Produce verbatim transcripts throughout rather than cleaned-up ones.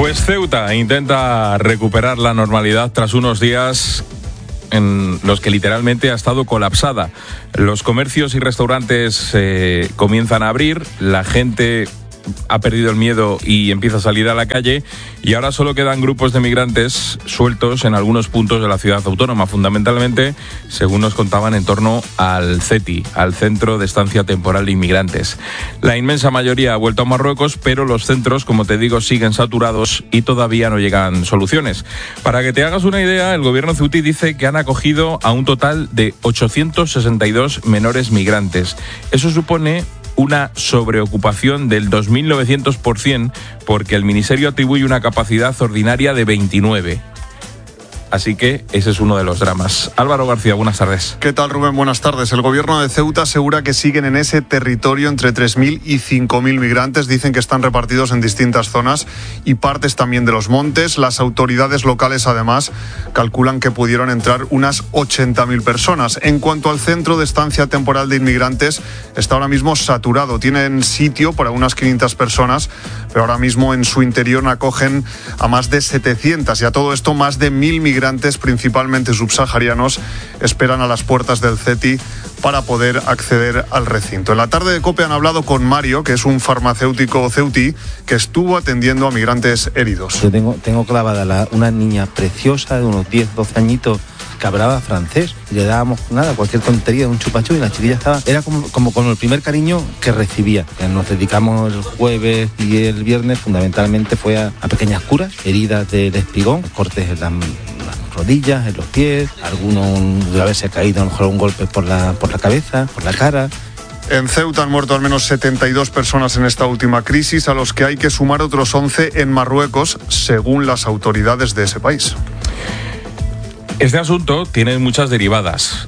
Pues Ceuta intenta recuperar la normalidad tras unos días en los que literalmente ha estado colapsada. Los comercios y restaurantes eh, comienzan a abrir, la gente ha perdido el miedo y empieza a salir a la calle, y ahora solo quedan grupos de migrantes sueltos en algunos puntos de la ciudad autónoma, fundamentalmente, según nos contaban, en torno al CETI, al Centro de Estancia Temporal de Inmigrantes. La inmensa mayoría ha vuelto a Marruecos, pero los centros, como te digo, siguen saturados y todavía no llegan soluciones. Para que te hagas una idea, el gobierno ceutí dice que han acogido a un total de ochocientos sesenta y dos menores migrantes. Eso supone una sobreocupación del dos mil novecientos por ciento, porque el ministerio atribuye una capacidad ordinaria de veintinueve. Así que ese es uno de los dramas. Álvaro García, buenas tardes. ¿Qué tal, Rubén? Buenas tardes. El gobierno de Ceuta asegura que siguen en ese territorio entre tres mil y cinco mil migrantes. Dicen que están repartidos en distintas zonas y partes también de los montes. Las autoridades locales, además, calculan que pudieron entrar unas ochenta mil personas. En cuanto al Centro de Estancia Temporal de Inmigrantes, está ahora mismo saturado. Tienen sitio para unas quinientas personas, pero ahora mismo en su interior acogen a más de setecientas. Y a todo esto, más de mil migrantes, principalmente subsaharianos, esperan a las puertas del CETI para poder acceder al recinto. En la tarde de COPE han hablado con Mario, que es un farmacéutico ceutí que estuvo atendiendo a migrantes heridos. Yo tengo, tengo clavada la, una niña preciosa de unos diez, doce añitos, que hablaba francés, y le dábamos nada, cualquier tontería, un chupachu, y la chiquilla estaba, era como, como con el primer cariño que recibía. Nos dedicamos el jueves y el viernes, fundamentalmente fue a, a pequeñas curas, heridas de, de espigón, cortes en las, las rodillas, en los pies, algunos de haberse caído, a lo mejor un golpe por la, por la cabeza, por la cara. En Ceuta han muerto al menos setenta y dos personas en esta última crisis, a los que hay que sumar otros once en Marruecos, según las autoridades de ese país. Este asunto tiene muchas derivadas.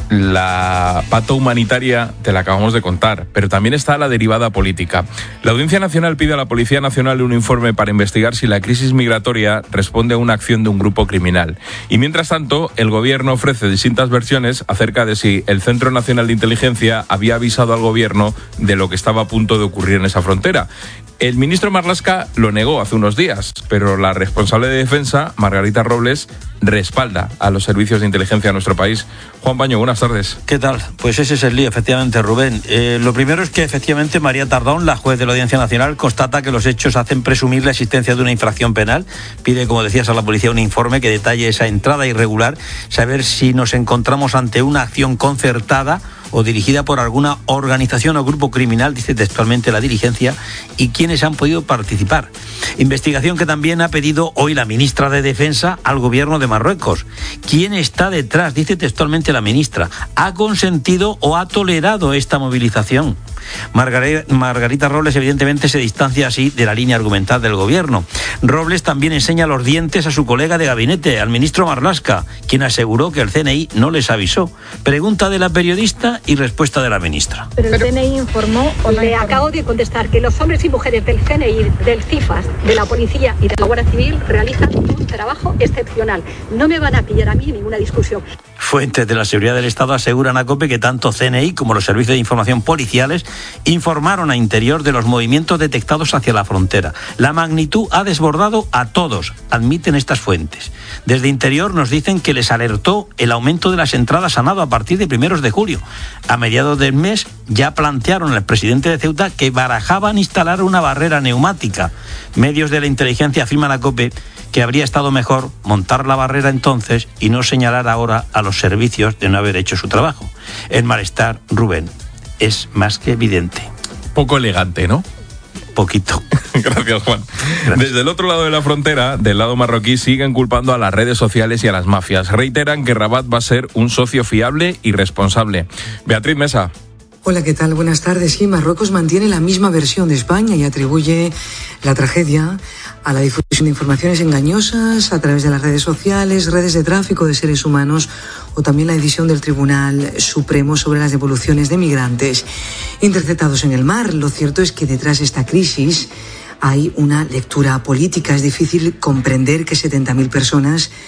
La pata humanitaria te la acabamos de contar, pero también está la derivada política. La Audiencia Nacional pide a la Policía Nacional un informe para investigar si la crisis migratoria responde a una acción de un grupo criminal. Y mientras tanto, el gobierno ofrece distintas versiones acerca de si el Centro Nacional de Inteligencia había avisado al gobierno de lo que estaba a punto de ocurrir en esa frontera. El ministro Marlaska lo negó hace unos días, pero la responsable de defensa, Margarita Robles, respalda a los servicios de inteligencia de nuestro país. Juan Baño, buenas tardes. ¿Qué tal? Pues ese es el lío, efectivamente, Rubén. Eh, lo primero es que, efectivamente, María Tardón, la juez de la Audiencia Nacional, constata que los hechos hacen presumir la existencia de una infracción penal. Pide, como decías, a la policía un informe que detalle esa entrada irregular, saber si nos encontramos ante una acción concertada o dirigida por alguna organización o grupo criminal, dice textualmente la dirigencia, y quiénes han podido participar. Investigación que también ha pedido hoy la ministra de Defensa al gobierno de Marruecos. ¿Quién está detrás? Dice textualmente la ministra. ¿Ha consentido o ha tolerado esta movilización? Margarita, Margarita Robles evidentemente se distancia así de la línea argumental del gobierno. Robles también enseña los dientes a su colega de gabinete, al ministro Marlaska, quien aseguró que el C N I no les avisó. Pregunta de la periodista y respuesta de la ministra. Pero el C N I informó o no. Le acabo de contestar que los hombres y mujeres del C N I, del CIFAS, de la policía y de la Guardia Civil realizan un trabajo excepcional. No me van a pillar a mí en ninguna discusión. Fuentes de la seguridad del Estado aseguran a COPE que tanto C N I como los servicios de información policiales informaron a Interior de los movimientos detectados hacia la frontera. La magnitud ha desbordado a todos, admiten estas fuentes. Desde Interior nos dicen que les alertó el aumento de las entradas a nado a partir de primeros de julio. A mediados del mes ya plantearon al presidente de Ceuta que barajaban instalar una barrera neumática. Medios de la inteligencia afirman a COPE que habría estado mejor montar la barrera entonces y no señalar ahora a los servicios de no haber hecho su trabajo. El malestar, Rubén, es más que evidente. Poco elegante, ¿no? Poquito. Gracias, Juan. Gracias. Desde el otro lado de la frontera, del lado marroquí, siguen culpando a las redes sociales y a las mafias. Reiteran que Rabat va a ser un socio fiable y responsable. Beatriz Mesa. Hola, ¿qué tal? Buenas tardes. Sí, Marruecos mantiene la misma versión de España y atribuye la tragedia a la difusión de informaciones engañosas a través de las redes sociales, redes de tráfico de seres humanos o también la decisión del Tribunal Supremo sobre las devoluciones de migrantes interceptados en el mar. Lo cierto es que detrás de esta crisis hay una lectura política. Es difícil comprender que setenta mil personas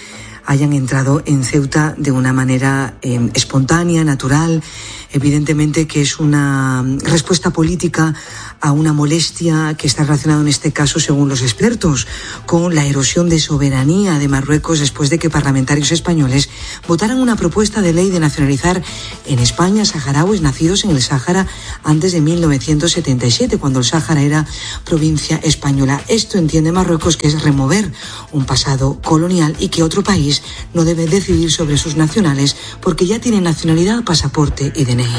hayan entrado en Ceuta de una manera eh, espontánea, natural. Evidentemente que es una respuesta política a una molestia que está relacionada en este caso, según los expertos, con la erosión de soberanía de Marruecos después de que parlamentarios españoles votaran una propuesta de ley de nacionalizar en España saharauis nacidos en el Sáhara antes de mil novecientos setenta y siete, cuando el Sáhara era provincia española. Esto entiende Marruecos que es remover un pasado colonial y que otro país no debe decidir sobre sus nacionales porque ya tienen nacionalidad, pasaporte y D N I.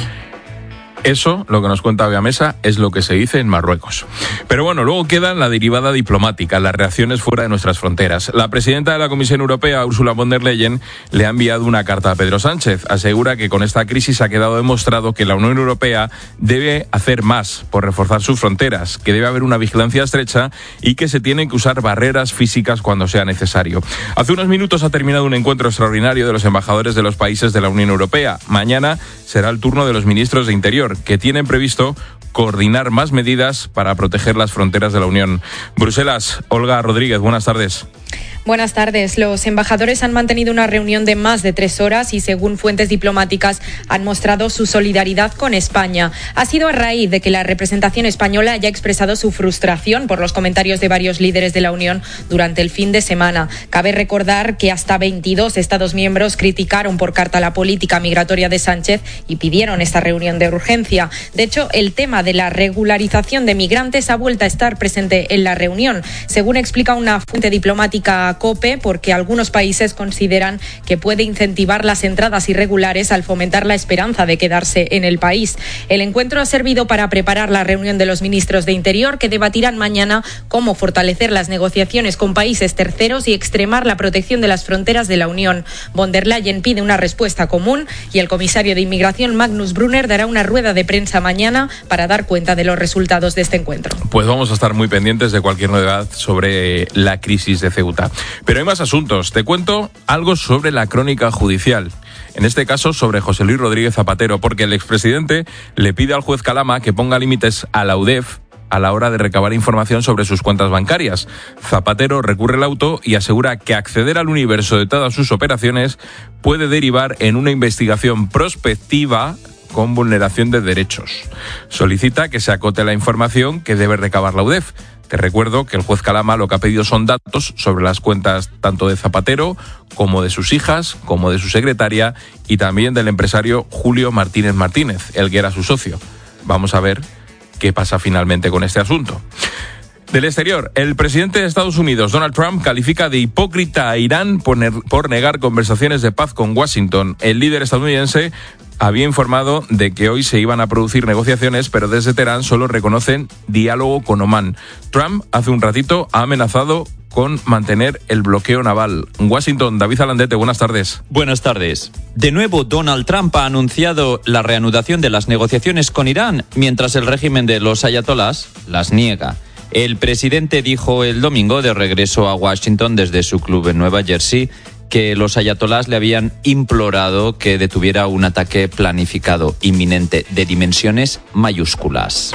Eso, lo que nos cuenta Gamesa, es lo que se dice en Marruecos. Pero bueno, luego queda la derivada diplomática, las reacciones fuera de nuestras fronteras. La presidenta de la Comisión Europea, Ursula von der Leyen, le ha enviado una carta a Pedro Sánchez. Asegura que con esta crisis ha quedado demostrado que la Unión Europea debe hacer más por reforzar sus fronteras, que debe haber una vigilancia estrecha y que se tienen que usar barreras físicas cuando sea necesario. Hace unos minutos ha terminado un encuentro extraordinario de los embajadores de los países de la Unión Europea. Mañana será el turno de los ministros de Interior, que tienen previsto coordinar más medidas para proteger las fronteras de la Unión. Bruselas, Olga Rodríguez, buenas tardes. Buenas tardes. Los embajadores han mantenido una reunión de más de tres horas y, según fuentes diplomáticas, han mostrado su solidaridad con España. Ha sido a raíz de que la representación española haya expresado su frustración por los comentarios de varios líderes de la Unión durante el fin de semana. Cabe recordar que hasta veintidós Estados miembros criticaron por carta la política migratoria de Sánchez y pidieron esta reunión de urgencia. De hecho, el tema de la regularización de migrantes ha vuelto a estar presente en la reunión, según explica una fuente diplomática COPE, porque algunos países consideran que puede incentivar las entradas irregulares al fomentar la esperanza de quedarse en el país. El encuentro ha servido para preparar la reunión de los ministros de Interior, que debatirán mañana cómo fortalecer las negociaciones con países terceros y extremar la protección de las fronteras de la Unión. Von der Leyen pide una respuesta común y el comisario de Inmigración, Magnus Brunner, dará una rueda de prensa mañana para dar cuenta de los resultados de este encuentro. Pues vamos a estar muy pendientes de cualquier novedad sobre la crisis de Ceuta. Pero hay más asuntos. Te cuento algo sobre la crónica judicial. En este caso, sobre José Luis Rodríguez Zapatero, porque el expresidente le pide al juez Calama que ponga límites a la U D E F a la hora de recabar información sobre sus cuentas bancarias. Zapatero recurre el auto y asegura que acceder al universo de todas sus operaciones puede derivar en una investigación prospectiva con vulneración de derechos. Solicita que se acote la información que debe recabar la U D E F. Te recuerdo que el juez Calama lo que ha pedido son datos sobre las cuentas tanto de Zapatero como de sus hijas, como de su secretaria y también del empresario Julio Martínez Martínez, el que era su socio. Vamos a ver qué pasa finalmente con este asunto. Del exterior, el presidente de Estados Unidos, Donald Trump, califica de hipócrita a Irán por, ne- por negar conversaciones de paz con Washington. El líder estadounidense había informado de que hoy se iban a producir negociaciones, pero desde Teherán solo reconocen diálogo con Omán. Trump, hace un ratito, ha amenazado con mantener el bloqueo naval. Washington, David Alandete, buenas tardes. Buenas tardes. De nuevo, Donald Trump ha anunciado la reanudación de las negociaciones con Irán, mientras el régimen de los ayatolás las niega. El presidente dijo el domingo, de regreso a Washington desde su club en Nueva Jersey, que los ayatolás le habían implorado que detuviera un ataque planificado inminente de dimensiones mayúsculas.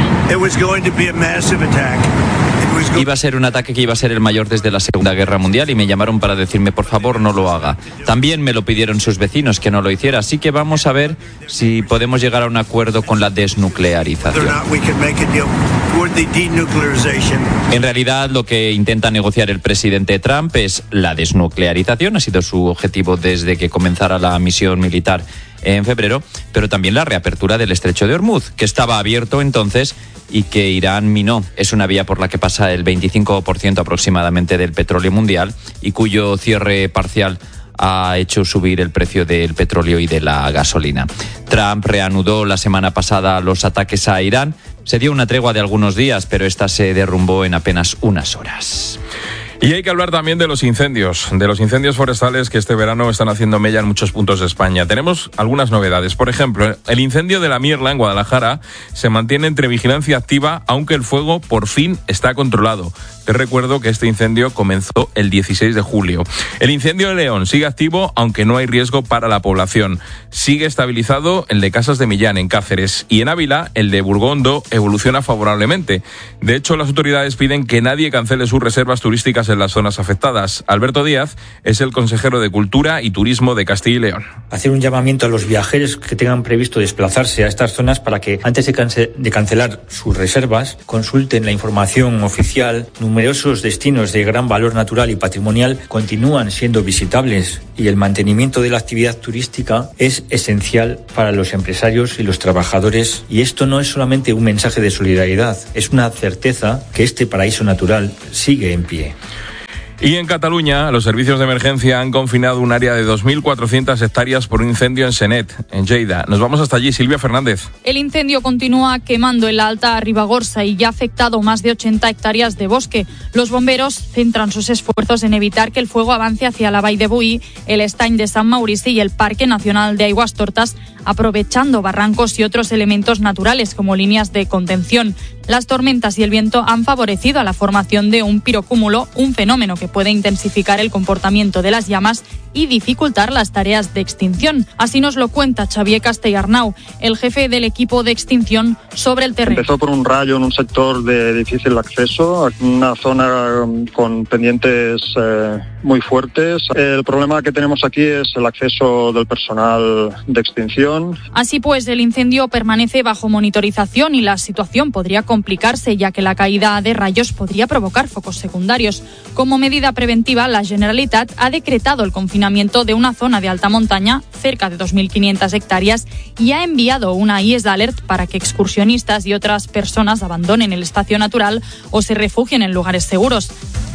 Iba a ser un ataque que iba a ser el mayor desde la Segunda Guerra Mundial y me llamaron para decirme, por favor, no lo haga. También me lo pidieron sus vecinos que no lo hiciera, así que vamos a ver si podemos llegar a un acuerdo con la desnuclearización. En realidad, lo que intenta negociar el presidente Trump es la desnuclearización, ha sido su objetivo desde que comenzara la misión militar en febrero, pero también la reapertura del estrecho de Hormuz, que estaba abierto entonces y que Irán minó. Es una vía por la que pasa el veinticinco por ciento aproximadamente del petróleo mundial y cuyo cierre parcial ha hecho subir el precio del petróleo y de la gasolina. Trump reanudó la semana pasada los ataques a Irán. Se dio una tregua de algunos días, pero esta se derrumbó en apenas unas horas. Y hay que hablar también de los incendios, de los incendios forestales que este verano están haciendo mella en muchos puntos de España. Tenemos algunas novedades. Por ejemplo, el incendio de la Mierla en Guadalajara se mantiene entre vigilancia activa, aunque el fuego por fin está controlado. Te recuerdo que este incendio comenzó el dieciséis de julio. El incendio de León sigue activo, aunque no hay riesgo para la población. Sigue estabilizado el de Casas de Millán, en Cáceres, y en Ávila, el de Burgondo, evoluciona favorablemente. De hecho, las autoridades piden que nadie cancele sus reservas turísticas en las zonas afectadas. Alberto Díaz es el consejero de Cultura y Turismo de Castilla y León. Hacer un llamamiento a los viajeros que tengan previsto desplazarse a estas zonas para que, antes de, cance- de cancelar sus reservas, consulten la información oficial. Numerosos destinos de gran valor natural y patrimonial continúan siendo visitables y el mantenimiento de la actividad turística es esencial para los empresarios y los trabajadores. Y esto no es solamente un mensaje de solidaridad, es una certeza que este paraíso natural sigue en pie. Y en Cataluña, los servicios de emergencia han confinado un área de dos mil cuatrocientas hectáreas por un incendio en Senet, en Lleida. Nos vamos hasta allí, Silvia Fernández. El incendio continúa quemando en la Alta Ribagorça y ya ha afectado más de ochenta hectáreas de bosque. Los bomberos centran sus esfuerzos en evitar que el fuego avance hacia la Vall de Boí, el Estany de San Maurici y el Parque Nacional de Aigües Tortas, aprovechando barrancos y otros elementos naturales como líneas de contención. Las tormentas y el viento han favorecido a la formación de un pirocúmulo, un fenómeno que puede intensificar el comportamiento de las llamas y dificultar las tareas de extinción. Así nos lo cuenta Xavier Castellarnau, el jefe del equipo de extinción, sobre el terreno. Empezó por un rayo en un sector de difícil acceso, una zona con pendientes eh, muy fuertes. El problema que tenemos aquí es el acceso del personal de extinción. Así pues, el incendio permanece bajo monitorización y la situación podría complicarse, ya que la caída de rayos podría provocar focos secundarios. Como medida preventiva, la Generalitat ha decretado el confinamiento de una zona de alta montaña, cerca de dos mil quinientas hectáreas, y ha enviado una I E S Alert para que excursionistas y otras personas abandonen el espacio natural o se refugien en lugares seguros.